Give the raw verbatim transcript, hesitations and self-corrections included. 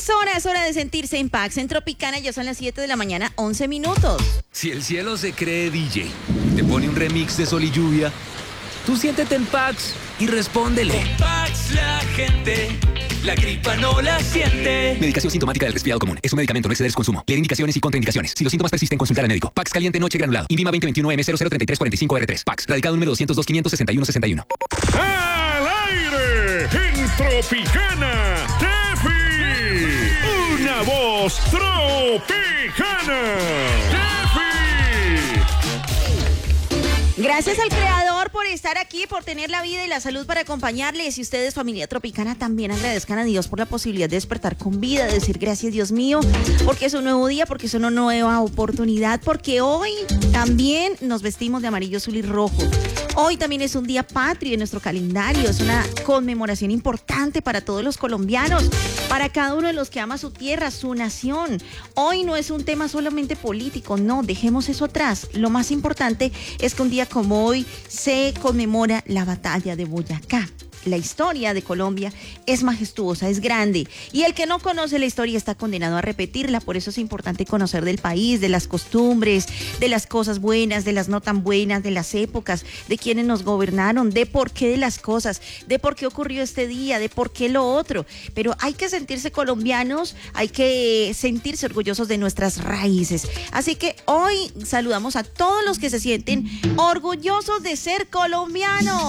Es hora, es hora de sentirse en Pax. En Tropicana ya son las siete de la mañana, once minutos. Si el cielo se cree D J, te pone un remix de Sol y Lluvia, tú siéntete en Pax y respóndele. Con Pax la gente, la gripa no la siente. Medicación sintomática del resfriado común. Es un medicamento, no exceder su consumo. Leer indicaciones y contraindicaciones. Si los síntomas persisten, consultar al médico. Pax caliente noche granulado. INVIMA veinte veintiuno M cero cero treinta y tres cuarenta y cinco R tres. Pax. Radicado número doscientos dos quinientos sesenta y uno sesenta y uno. ¡Al aire! En Tropicana, Tefi. Una voz tropicana. Tefi. Gracias al Creador por estar aquí, por tener la vida y la salud para acompañarles. Y ustedes, familia Tropicana, también agradezcan a Dios por la posibilidad de despertar con vida, de decir gracias, Dios mío, porque es un nuevo día, porque es una nueva oportunidad, porque hoy también nos vestimos de amarillo, azul y rojo. Hoy también es un día patrio en nuestro calendario, es una conmemoración importante para todos los colombianos, para cada uno de los que ama su tierra, su nación. Hoy no es un tema solamente político, no, dejemos eso atrás. Lo más importante es que un día como hoy se conmemora la batalla de Boyacá. La historia de Colombia es majestuosa, es grande, y el que no conoce la historia está condenado a repetirla. Por eso es importante conocer del país, de las costumbres, de las cosas buenas, de las no tan buenas, de las épocas, de quienes nos gobernaron, de por qué de las cosas, de por qué ocurrió este día, de por qué lo otro. Pero hay que sentirse colombianos, hay que sentirse orgullosos de nuestras raíces. Así que hoy saludamos a todos los que se sienten orgullosos de ser colombianos.